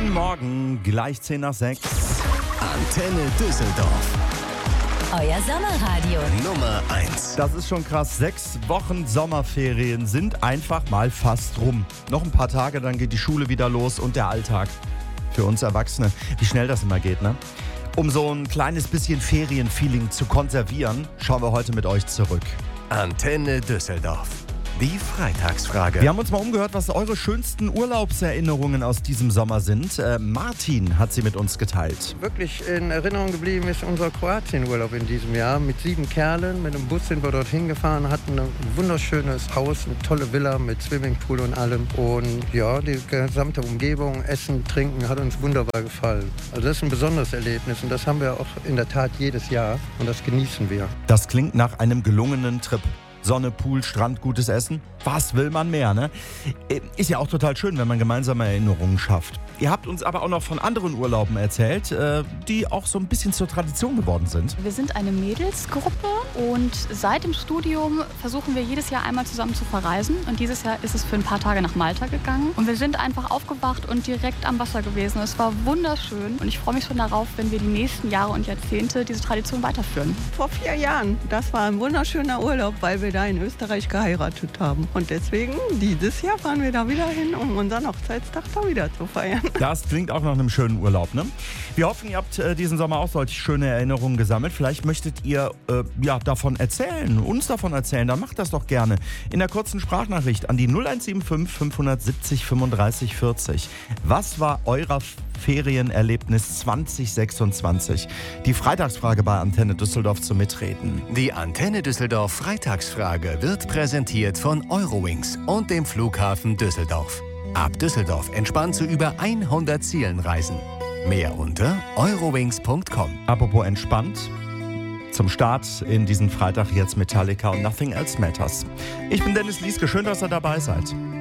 Guten Morgen, gleich 10 nach 6. Antenne Düsseldorf. Euer Sommerradio. Nummer 1. Das ist schon krass. 6 Wochen Sommerferien sind einfach mal fast rum. Noch ein paar Tage, dann geht die Schule wieder los und der Alltag. Für uns Erwachsene, wie schnell das immer geht, ne? Um so ein kleines bisschen Ferienfeeling zu konservieren, schauen wir heute mit euch zurück. Antenne Düsseldorf. Die Freitagsfrage. Wir haben uns mal umgehört, was eure schönsten Urlaubserinnerungen aus diesem Sommer sind. Martin hat sie mit uns geteilt. Wirklich in Erinnerung geblieben ist unser Kroatienurlaub in diesem Jahr. Mit 7 Kerlen, mit dem Bus sind wir dorthin gefahren, hatten ein wunderschönes Haus, eine tolle Villa mit Swimmingpool und allem. Und ja, die gesamte Umgebung, Essen, Trinken hat uns wunderbar gefallen. Also das ist ein besonderes Erlebnis und das haben wir auch in der Tat jedes Jahr und das genießen wir. Das klingt nach einem gelungenen Trip. Sonne, Pool, Strand, gutes Essen. Was will man mehr, ne? Ist ja auch total schön, wenn man gemeinsame Erinnerungen schafft. Ihr habt uns aber auch noch von anderen Urlauben erzählt, die auch so ein bisschen zur Tradition geworden sind. Wir sind eine Mädelsgruppe und seit dem Studium versuchen wir jedes Jahr einmal zusammen zu verreisen. Und dieses Jahr ist es für ein paar Tage nach Malta gegangen. Und wir sind einfach aufgewacht und direkt am Wasser gewesen. Es war wunderschön und ich freue mich schon darauf, wenn wir die nächsten Jahre und Jahrzehnte diese Tradition weiterführen. Vor 4 Jahren. Das war ein wunderschöner Urlaub, weil wir da in Österreich geheiratet haben. Und deswegen, dieses Jahr fahren wir da wieder hin, um unseren Hochzeitstag da wieder zu feiern. Das klingt auch nach einem schönen Urlaub, ne? Wir hoffen, ihr habt diesen Sommer auch solche schöne Erinnerungen gesammelt. Vielleicht möchtet ihr davon erzählen, uns davon erzählen. Dann macht das doch gerne. In der kurzen Sprachnachricht an die 0175 570 35 40. Was war euer Ferienerlebnis 2026? Die Freitagsfrage bei Antenne Düsseldorf zum Mitreden. Die Antenne Düsseldorf Freitagsfrage wird präsentiert von Eurowings und dem Flughafen Düsseldorf. Ab Düsseldorf entspannt zu über 100 Zielen reisen. Mehr unter eurowings.com. Apropos entspannt. Zum Start in diesen Freitag jetzt Metallica und Nothing Else Matters. Ich bin Dennis Lieske, schön, dass ihr dabei seid.